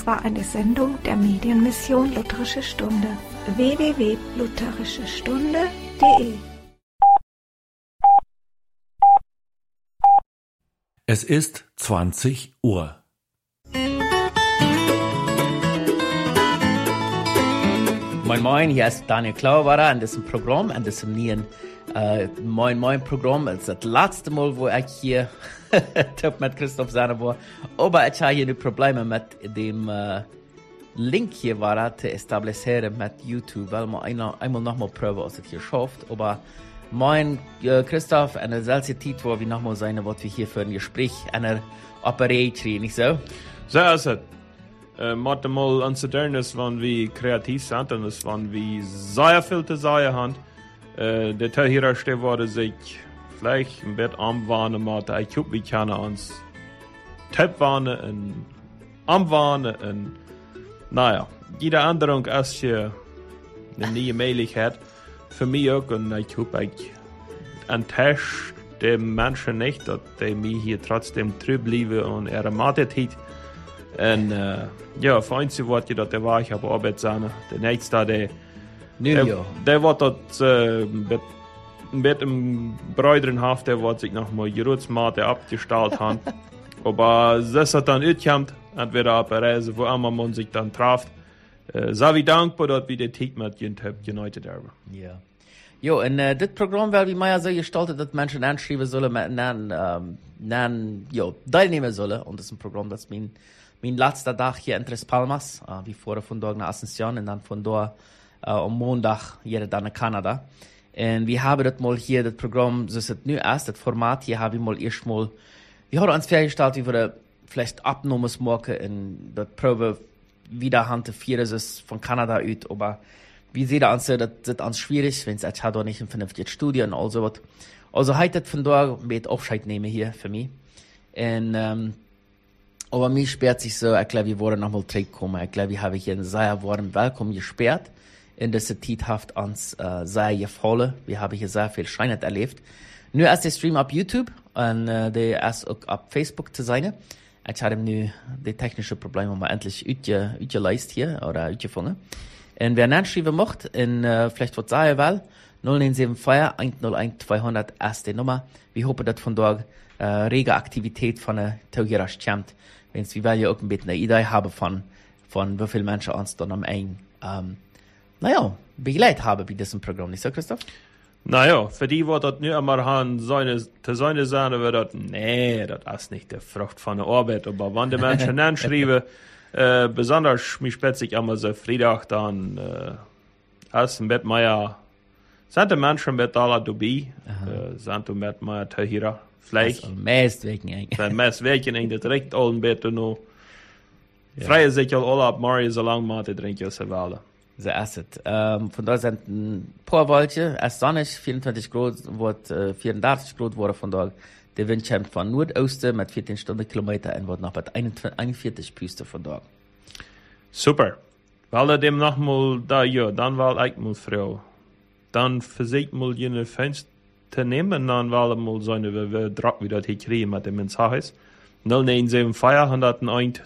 war eine Sendung der Medienmission Lutherische Stunde. www.lutherischestunde.de. Es ist 20 Uhr. Moin Moin, hier ist Daniel Klauwarer an diesem Programm, an diesem neuen Moin Programm. Es ist das letzte Mal, wo ich hier mit Christoph Sahne war. Aber ich habe hier Probleme mit dem Link hier war zu etablieren mit YouTube, weil man einmal nochmal prüfen, ob es hier schafft. Aber mein Christoph, eine seltene Zeit, wo wir nochmal sein, was wir hier für ein Gespräch, eine Operation, nicht so? So ist es. Moeten mal anzuderen, wann wir kreativ sind und wann wir sehr viel zu sagen haben. Der Teilhierer wurde sich vielleicht ein bisschen anwarnen, aber ich glaube, wir können uns Tippwarnen und anwarnen und naja, jede Änderung ist hier eine neue Möglichkeit für mich auch und ich glaube, ich enttäusche die Menschen nicht, dass die mich hier trotzdem treu bleiben und ihre Mathe-Zeit. Und ja, für uns wird das der war ich aber Arbeit sein. Der nächste, der wird dort mit dem Bräuterenhaft, der wird sich nochmal Gerutsmate abgestellt haben. Aber das hat dann utkommt, entweder auf der Reise, wo immer man sich dann trifft. Sei wie dankbar, dass wir die Zeit mit United haben. Ja. Jo, und das Programm wird wie Meier so gestaltet, dass Menschen anschreiben sollen, teilnehmen sollen. Und das ist ein Programm, das mein letzter Tag hier in Tres Palmas, wie vorher von dort nach Asunción und dann von dort am Montag hier dann in Kanada. Und wir haben das mal hier, das Programm, so ist es nu erst, das Format hier haben wir mal erstmal, wir haben uns vorgestellt, wie wir vielleicht Abnahmen machen und das Probe wieder Hand vier ist von Kanada aus, aber wir sehen uns, das ist uns schwierig, wenn es jetzt da nicht ein vernünftiges Studio und all so was. Also heute von dort mit Aufscheid nehmen hier für mich. Und, aber mir sperrt sich so, ich glaube, wir wollen nochmal zurückkommen. Ich glaube, wir haben hier einen sehr warmen Willkommen gesperrt. In dieser Zeit hat uns sehr gefallen. Wir haben hier sehr viel Schönes erlebt. Nur ist der Stream auf YouTube und der ist auch auf Facebook zu sein. Ich habe nu die technischen Probleme mal endlich ausgeleistet hier oder ausgefangen. Und wer nachschreiben möchte, vielleicht was sagen will, 0974 101 200 ist die Nummer. Wir hoffen, dass von dort rege Aktivität von der Taugerast kommt. Wir wollen ja auch ein bisschen eine Idee haben von wie viele Menschen uns dann am Ende, begleitet haben bei diesem Programm. Nicht so, Christoph? Naja, für die, die das nicht einmal haben, zu seine sagen, wird das, nee, das ist nicht die Frucht von der Arbeit. Aber wenn die Menschen anschreiben, besonders mich spätzig einmal so Freitag, dann, ist ein bisschen mehr, sind die Menschen mit aller dabei, sind die mit mehr Tehira. Vielleicht. Also, meest weken eigenlijk. Meest weken eigenlijk, dat reikt al een beetje nog. Vrije zit je al op Mario zo lang maar te drinken als ze willen. So ist es. Von da sind ein paar Wolken, erst sonnig, 24 Grad, wird 84 Grad wurde von da. Der Wind kommt von Nordosten mit 14 Stundenkilometer und wird noch bei 41 Püste von da. Super. Weil er dem noch mal da, ja, dann war ich mal Frau. Dann versiegt mal jene Fenster te nemen, dan wel mal seine Druck wieder hier kriegen mit dem ins Haus. 0974 101